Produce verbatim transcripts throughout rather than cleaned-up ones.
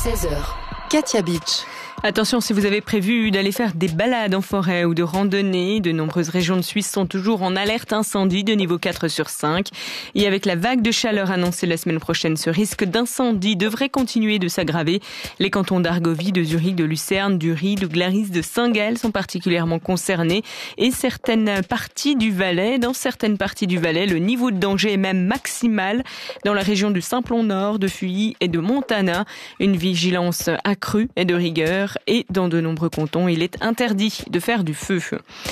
seize heures. Katia Beach. Attention, si vous avez prévu d'aller faire des balades en forêt ou de randonnée, de nombreuses régions de Suisse sont toujours en alerte incendie de niveau quatre sur cinq. Et avec la vague de chaleur annoncée la semaine prochaine, ce risque d'incendie devrait continuer de s'aggraver. Les cantons d'Argovie, de Zurich, de Lucerne, du Ries, de Glaris, de Saint-Gall sont particulièrement concernés. Et certaines parties du Valais, dans certaines parties du Valais, le niveau de danger est même maximal. Dans la région du Simplon-Nord, de Fuy et de Montana, une vigilance accrue est de rigueur. Et dans de nombreux cantons, il est interdit de faire du feu.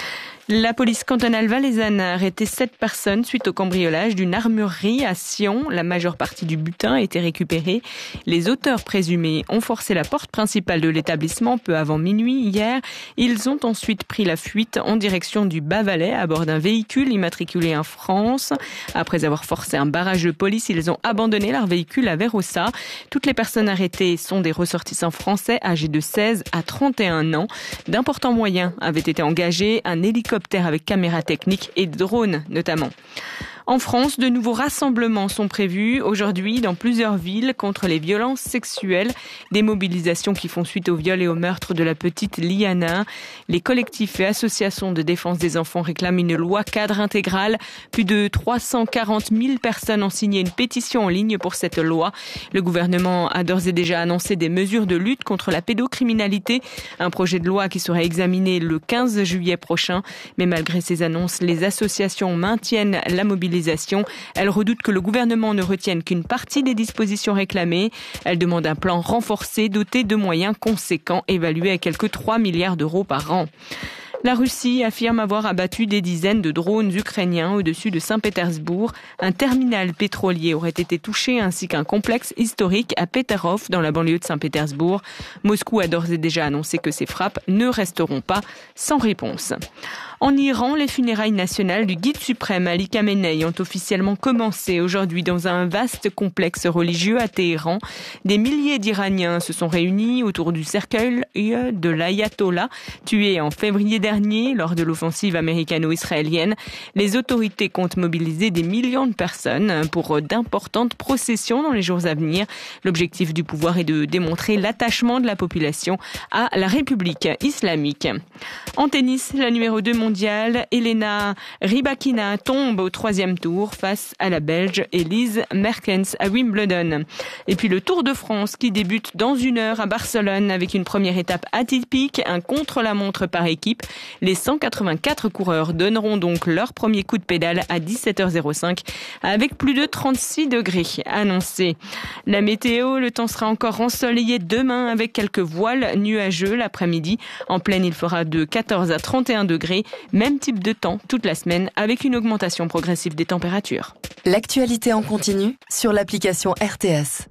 La police cantonale valaisanne a arrêté sept personnes suite au cambriolage d'une armurerie à Sion. La majeure partie du butin a été récupérée. Les auteurs présumés ont forcé la porte principale de l'établissement peu avant minuit hier. Ils ont ensuite pris la fuite en direction du Bas-Valais à bord d'un véhicule immatriculé en France. Après avoir forcé un barrage de police, ils ont abandonné leur véhicule à Vérossa. Toutes les personnes arrêtées sont des ressortissants français âgés de seize à trente et un ans. D'importants moyens avaient été engagés, un hélicoptère avec caméras techniques et drones notamment. En France, de nouveaux rassemblements sont prévus aujourd'hui dans plusieurs villes contre les violences sexuelles. Des mobilisations qui font suite au viol et au meurtre de la petite Liana. Les collectifs et associations de défense des enfants réclament une loi cadre intégrale. Plus de trois cent quarante mille personnes ont signé une pétition en ligne pour cette loi. Le gouvernement a d'ores et déjà annoncé des mesures de lutte contre la pédocriminalité. Un projet de loi qui sera examiné le quinze juillet prochain. Mais malgré ces annonces, les associations maintiennent la mobilisation. Elle redoute que le gouvernement ne retienne qu'une partie des dispositions réclamées. Elle demande un plan renforcé, doté de moyens conséquents, évalués à quelques trois milliards d'euros par an. La Russie affirme avoir abattu des dizaines de drones ukrainiens au-dessus de Saint-Pétersbourg. Un terminal pétrolier aurait été touché ainsi qu'un complexe historique à Peterhof dans la banlieue de Saint-Pétersbourg. Moscou a d'ores et déjà annoncé que ces frappes ne resteront pas sans réponse. En Iran, les funérailles nationales du guide suprême Ali Khamenei ont officiellement commencé aujourd'hui dans un vaste complexe religieux à Téhéran. Des milliers d'Iraniens se sont réunis autour du cercueil de l'ayatollah, tué en février dernier lors de l'offensive américano-israélienne. Les autorités comptent mobiliser des millions de personnes pour d'importantes processions dans les jours à venir. L'objectif du pouvoir est de démontrer l'attachement de la population à la République islamique. En tennis, la numéro deux mondiale, Elena Rybakina, tombe au troisième tour face à la Belge Elise Mertens à Wimbledon. Et puis le Tour de France qui débute dans une heure à Barcelone avec une première étape atypique, un contre-la-montre par équipe. Les cent quatre-vingt-quatre coureurs donneront donc leur premier coup de pédale à dix-sept heures cinq avec plus de trente-six degrés annoncés. La météo, le temps sera encore ensoleillé demain avec quelques voiles nuageux l'après-midi. En pleine, il fera de quatorze à trente et un degrés. Même type de temps toute la semaine avec une augmentation progressive des températures. L'actualité en continu sur l'application R T S.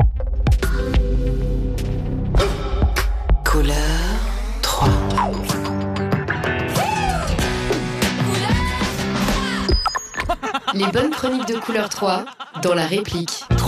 Couleur trois. Les bonnes chroniques de Couleur trois dans la réplique.